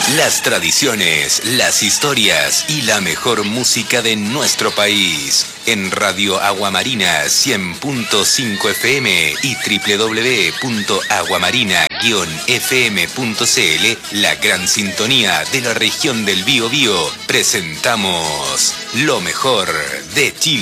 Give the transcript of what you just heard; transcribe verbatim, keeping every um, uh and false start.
Las tradiciones, las historias y la mejor música de nuestro país. En Radio Aguamarina cien punto cinco F M y doble u doble u doble u punto aguamarina guion f m punto c l, la gran sintonía de la región del Bío Bío, presentamos lo mejor de Chile.